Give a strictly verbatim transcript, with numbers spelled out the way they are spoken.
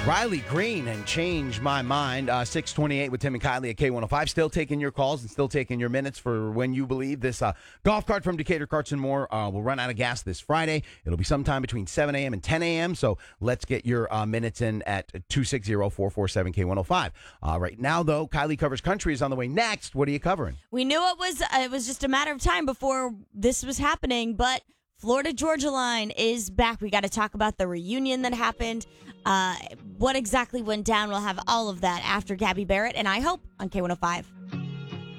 Riley Green and Change My Mind. Uh, six twenty-eight with Tim and Kylie at K one oh five. Still taking your calls and still taking your minutes for when you believe this uh, golf cart from Decatur Carts and More uh, will run out of gas this Friday. It'll be sometime between seven a.m. and ten a.m. So let's get your uh, minutes in at two six zero, four four seven, K one oh five. Uh, right now, though, Kylie Covers Country is on the way next. What are you covering? We knew it was uh, it was just a matter of time before this was happening, but Florida Georgia Line is back. We got to talk about the reunion that happened. Uh, what exactly went down? We'll have all of that after Gabby Barrett and I Hope on K one oh five.